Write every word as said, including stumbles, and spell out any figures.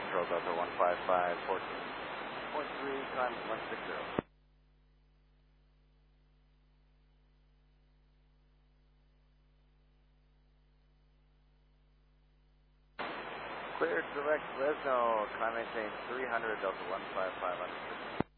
control Delta one five five, fourteen point three times one sixty. Cleared direct Fresno, climb maintain three hundred Delta one five five.